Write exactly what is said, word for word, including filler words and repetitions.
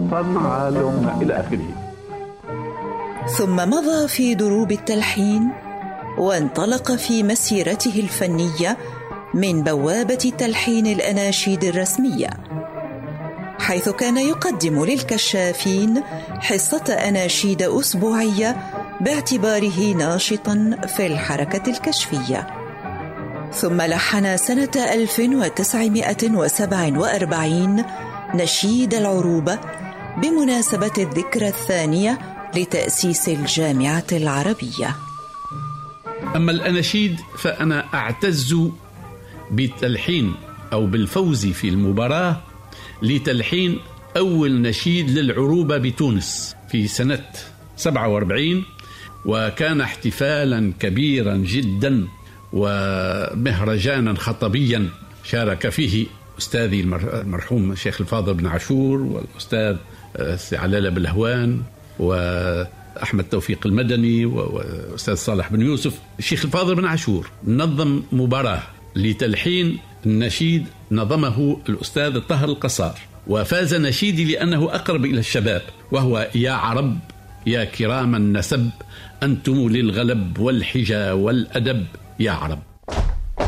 وطن عالم إلى آخره. ثم مضى في دروب التلحين وانطلق في مسيرته الفنية من بوابة تلحين الأناشيد الرسمية، حيث كان يقدم للكشافين حصة أناشيد أسبوعية باعتباره ناشطاً في الحركة الكشفية. ثم لحن سنة ألف وتسعمائة وسبعة وأربعين نشيد العروبة بمناسبة الذكرى الثانية لتأسيس الجامعة العربية. أما الأناشيد فأنا أعتز بالتلحين أو بالفوز في المباراة لتلحين أول نشيد للعروبة بتونس في سنة سبعة وأربعين، وكان احتفالا كبيرا جدا ومهرجانا خطبيا شارك فيه أستاذي المرحوم الشيخ الفاضل بن عاشور والأستاذ علالة بالهوان وأحمد توفيق المدني وأستاذ صالح بن يوسف. الشيخ الفاضل بن عاشور نظم مباراة لتلحين النشيد نظمه الأستاذ طاهر القصار، وفاز نشيدي لأنه أقرب إلى الشباب، وهو يا عرب يا كرام النسب أنتم للغلب والحجا والأدب يا عرب.